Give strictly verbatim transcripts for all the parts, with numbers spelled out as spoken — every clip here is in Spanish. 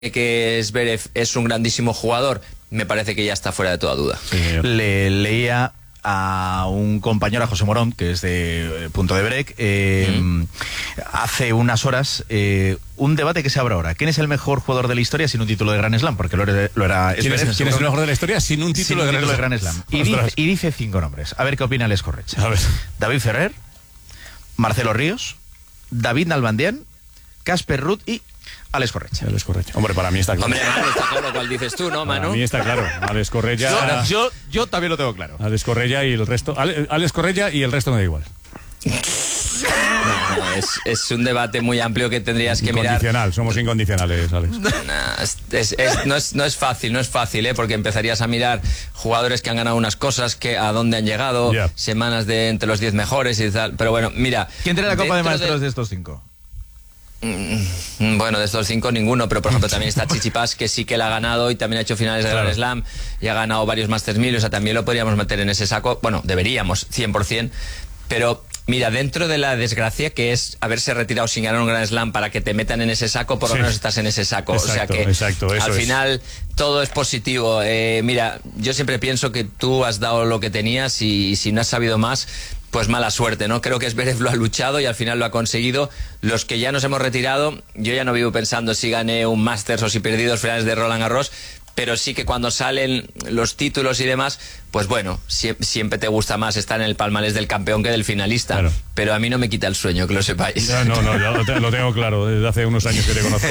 que Zverev es un grandísimo jugador, me parece que ya está fuera de toda duda. Sí, le leía a un compañero, a José Morón, que es de Punto de Break, eh, mm. hace unas horas, eh, un debate que se abre ahora. ¿Quién es el mejor jugador de la historia sin un título de Grand Slam? Porque lo era, lo era ¿Quién, es, ¿quién es el mejor de la historia sin un título, sin de, un título Grand de Grand Slam? Y dice, y dice cinco nombres. A ver qué opina Les Correcha. A ver. David Ferrer, Marcelo Ríos, David Nalbandián, Casper Ruud y Alex Correia. Alex Correia. Hombre, para mí está claro. Hombre, Manu, está claro cuál dices tú, ¿no, Manu? Para mí está claro. Alex Correia. Yo, yo, yo también lo tengo claro. Alex Correia y el resto. Ale, Alex Correia y el resto me da igual. No, no, es, es un debate muy amplio que tendrías que mirar. Incondicional, somos incondicionales, Alex. No, es, es, es, no, es, no es fácil, no es fácil, ¿eh? Porque empezarías a mirar jugadores que han ganado unas cosas, que a dónde han llegado, yeah. semanas de entre los diez mejores y tal. Pero bueno, mira. ¿Quién tiene la Copa de Maestros de... de estos cinco? Bueno, de estos cinco ninguno, pero por ejemplo también está Tsitsipas, que sí que la ha ganado y también ha hecho finales de claro. Grand Slam y ha ganado varios Masters mil, o sea, también lo podríamos meter en ese saco. Bueno, deberíamos, cien por ciento, pero mira, dentro de la desgracia que es haberse retirado sin ganar un Grand Slam para que te metan en ese saco, por lo sí. menos estás en ese saco. Exacto, o sea que exacto, eso al final es. todo es positivo. Eh, mira, yo siempre pienso que tú has dado lo que tenías y, y si no has sabido más, pues mala suerte, ¿no? Creo que Zverev lo ha luchado y al final lo ha conseguido. Los que ya nos hemos retirado, yo ya no vivo pensando si gané un Masters o si perdí dos finales de Roland Garros, pero sí que cuando salen los títulos y demás, pues bueno, sie siempre te gusta más estar en el palmarés del campeón que del finalista. Claro. Pero a mí no me quita el sueño, que lo sepáis. No, no, no, yo lo, te lo tengo claro, desde hace unos años que te conozco.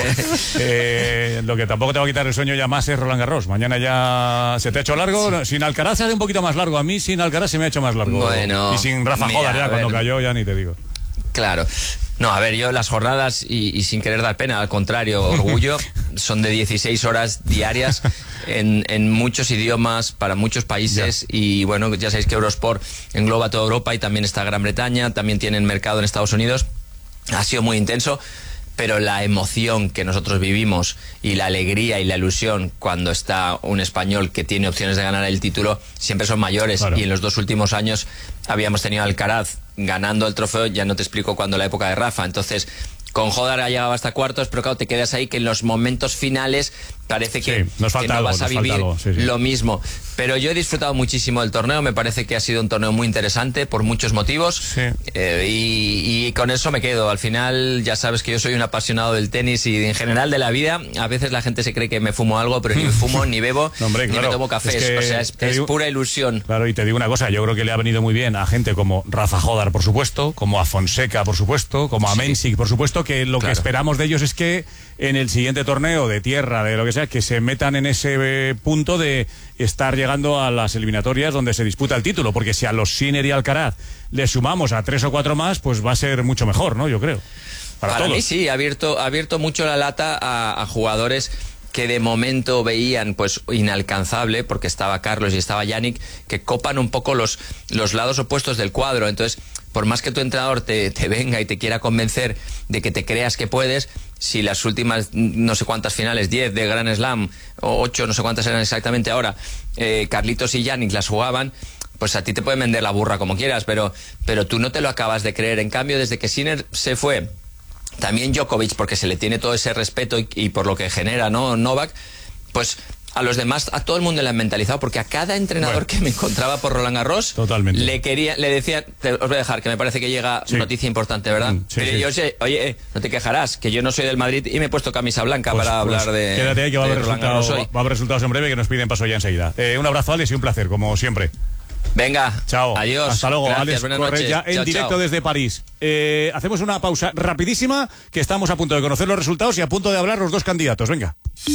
eh, lo que tampoco te va a quitar el sueño ya más es Roland Garros. Mañana ya se te ha hecho largo. Sí. Sin Alcaraz se hace un poquito más largo. A mí sin Alcaraz se me ha hecho más largo. Bueno, y sin Rafa Joda ya cuando cayó, ya ni te digo. Claro. No, a ver, yo las jornadas, y, y sin querer dar pena, al contrario, orgullo, son de dieciséis horas diarias en, en muchos idiomas, para muchos países, yeah. y bueno, ya sabéis que Eurosport engloba toda Europa y también está Gran Bretaña, también tienen mercado en Estados Unidos. Ha sido muy intenso, pero la emoción que nosotros vivimos y la alegría y la ilusión cuando está un español que tiene opciones de ganar el título siempre son mayores. Claro. Y en los dos últimos años habíamos tenido a Alcaraz ganando el trofeo, ya no te explico cuándo, la época de Rafa. Entonces, con Jodar ha llegado hasta cuartos, pero claro, te quedas ahí que en los momentos finales parece que, sí, nos falta que no algo, vas a vivir algo, sí, sí. lo mismo. Pero yo he disfrutado muchísimo del torneo, me parece que ha sido un torneo muy interesante por muchos motivos, sí. eh, y, y con eso me quedo. Al final ya sabes que yo soy un apasionado del tenis y en general de la vida. A veces la gente se cree que me fumo algo, pero ni me fumo, ni bebo, no, hombre, ni claro. me tomo cafés. Es que o sea, es, es digo, pura ilusión. Claro, y te digo una cosa, yo creo que le ha venido muy bien a gente como Rafa Jodar, por supuesto, como a Fonseca, por supuesto, como a sí. Mensik, por supuesto, que lo claro. que esperamos de ellos es que en el siguiente torneo de tierra, de lo que sea, que se metan en ese eh, punto de estar llegando a las eliminatorias donde se disputa el título, porque si a los Sinner y Alcaraz le sumamos a tres o cuatro más, pues va a ser mucho mejor, ¿no? Yo creo. Para, Para todos. mí sí, ha abierto, ha abierto mucho la lata a, a jugadores que de momento veían pues inalcanzable, porque estaba Carlos y estaba Yannick, que copan un poco los, los lados opuestos del cuadro. Entonces, por más que tu entrenador te, te venga y te quiera convencer de que te creas que puedes, si las últimas no sé cuántas finales, diez de Grand Slam, o ocho, no sé cuántas eran exactamente ahora, eh, Carlitos y Yannick las jugaban, pues a ti te pueden vender la burra como quieras, pero, pero tú no te lo acabas de creer. En cambio, desde que Sinner se fue, también Djokovic, porque se le tiene todo ese respeto y, y por lo que genera, ¿no? Novak, pues a los demás, a todo el mundo le han mentalizado, porque a cada entrenador bueno, que me encontraba por Roland Garros, totalmente. le quería, le decía, te, os voy a dejar, que me parece que llega sí. noticia importante, ¿verdad? Mm, sí, Pero sí. yo sé, oye, eh, no te quejarás, que yo no soy del Madrid y me he puesto camisa blanca pues, para pues, hablar de quédate ahí que va a haber Roland Garros resultados, va a haber resultados en breve que nos piden paso ya enseguida. Eh, un abrazo, Alex, y un placer, como siempre. Venga, chao. Adiós. Hasta luego, Gracias, Alex Correia en chao, directo chao. desde París. Eh, hacemos una pausa rapidísima, que estamos a punto de conocer los resultados y a punto de hablar los dos candidatos. Venga.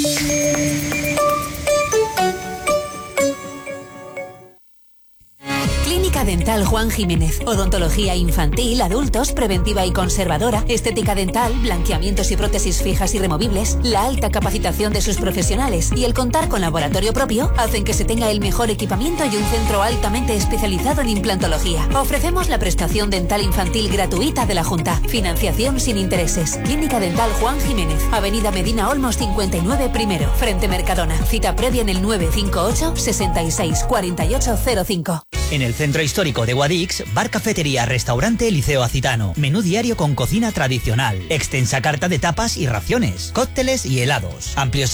Dental Juan Jiménez. Odontología infantil, adultos, preventiva y conservadora, estética dental, blanqueamientos y prótesis fijas y removibles, la alta capacitación de sus profesionales y el contar con laboratorio propio hacen que se tenga el mejor equipamiento y un centro altamente especializado en implantología. Ofrecemos la prestación dental infantil gratuita de la Junta. Financiación sin intereses. Clínica Dental Juan Jiménez. Avenida Medina Olmos cincuenta y nueve primero. Frente Mercadona. Cita previa en el nueve cinco ocho, seis seis cuatro ocho cero cinco. En el centro histórico de Guadix, bar, cafetería, restaurante Liceo Acitano. Menú diario con cocina tradicional. Extensa carta de tapas y raciones. Cócteles y helados. Amplios